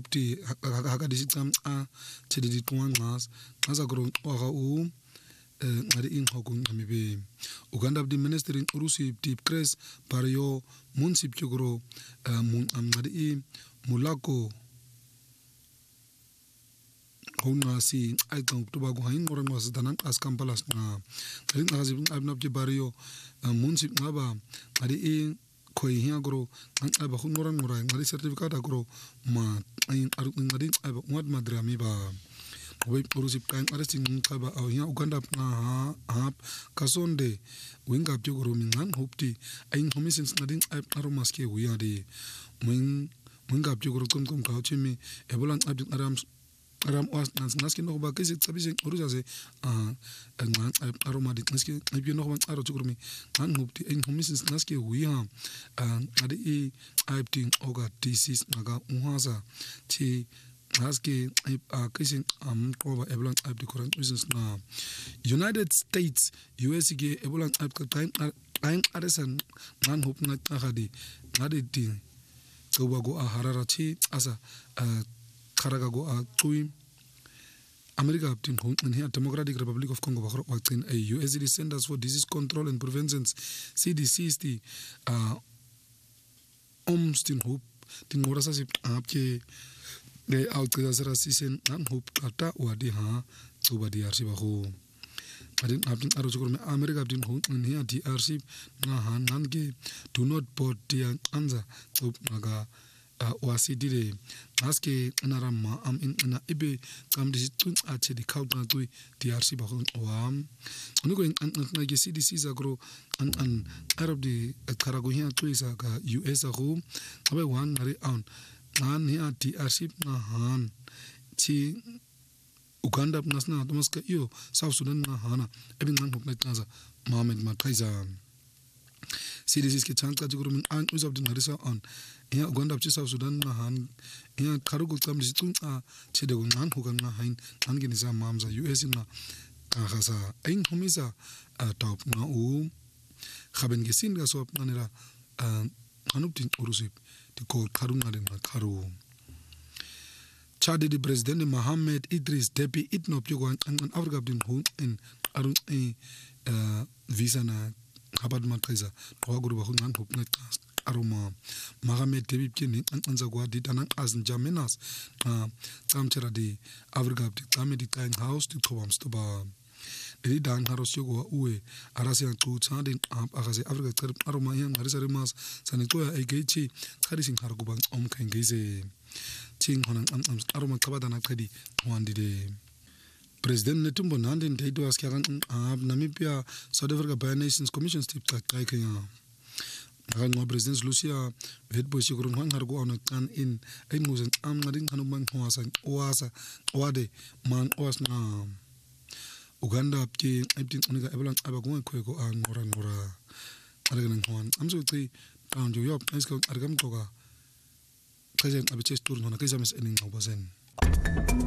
hopti hakadi sicam thedi diqwanqas xasa kro waga ngadi inqoko ngamibe Uganda the ministry urusi deep cres barrio munsip chugro mun ngadi mulako si ay kan tuba ko hain ngora ngwas danan as kampalas na ngadi ngasi abnab barrio munsip ngaba ngadi koi hiya gro aba khungora ngora ngadi certificate agro ma ay ngadi aba ngad madrami ba we porusip kan arresting ngaba aw hiya Uganda na hap kasonde winga bjogoro mingan hopti ay komisins ngadi aromaske wiya de winga bjogoro kom ka chimi ebolan abdi aram was naski no ba kesi tsabije uruza se ngan aroma dit naski ibyo no ban aro chukurmi ngan hopti ay komisins naski wiya adi abdi oga disease naga unhasa ti Aske kissing over Evelyn Ab the current business now. United States, USG, Evelyn Ab time Addison, man hope not Ahadi, Naditi, Tobago Hararachi, as a Karagago Tui, America in here, Democratic Republic of Congo, in a USD Centers for Disease Control and Prevention, CDC, the Omstin Hope, Tingorasa Abke. The outside season and hope kata wadi ha tuba DRC baho. Adin abdin arojukur America abdin home in here DRC na han nange do not board the answer to naga wasidi aske narama am in na ibe kam disitun ache di count na tu DRC baho wam. Onugo in nage CDC zagro an Arab di karago here tu isaga US aho abe wan nari on. Nan here DRC na han ti Uganda nasna Damaska iyo South Sudan na hana ebin nan hop metnaza Mohammed Mataiza CDC ke chanta jiguru min an uzab din harisa on here Uganda chi South Sudan na han here karugo tam disitun che de nan hukan na hain nan geniza mamza US na kahasa ein homisa top na khaben gesin ga so nanira anuptin urusip ko karunga den karu Chad the president Mohamed Idris Deby itno pyogo an Africa din hon in arun visa na habad mataiza ko guru ba hunan hop net aroma Mohamed Deby kini an anzagwa ditan as jamenas samchera di Africa di comedy time house di tobam stoba Edi dan haros yogo uwe arasi an tu chadin akase Africa ter aroma yan harisa rimas sanitoya egechi kharising harguban kain geze ting honan aroma kabadana kadi wandide President Netumbo Nandi Ndayito askaran Namibia South Africa Bi Nations Commission step tak kaya Ngango President Lucia vetbo sigurun hang hargo on kan in musen ngading hanuman oasa wade man oas na Uganda ki abdin uniga ebulan abagun ko ngora aragan hon amso tri town jo yop isko argam toga kajen abiches turun hona kajamis ening obazen